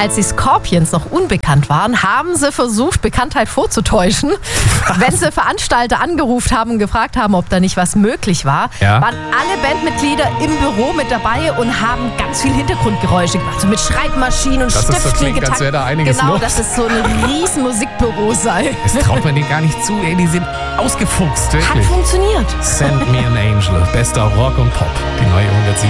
Als die Scorpions noch unbekannt waren, haben sie versucht, Bekanntheit vorzutäuschen. Wenn sie Veranstalter angerufen haben und gefragt haben, ob da nicht was möglich war, waren alle Bandmitglieder im Büro mit dabei und haben ganz viel Hintergrundgeräusche gemacht. So mit Schreibmaschinen und Stiften so klingt, als wäre da einiges Genau, los. dass es so ein riesen Musikbüro sei. Das traut man denen gar nicht zu, ey. Die sind ausgefuchst, Hat wirklich. funktioniert. Send Me an Angel. Bester Rock und Pop. Die neue 107.